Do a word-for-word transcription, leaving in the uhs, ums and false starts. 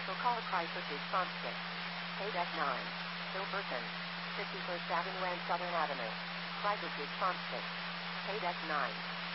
Ocala Chrysler Response six. Paydeck nine. Hilberton. fifty-first Avenue and Southern Avenue. Chrysler Response six. Paydeck nine.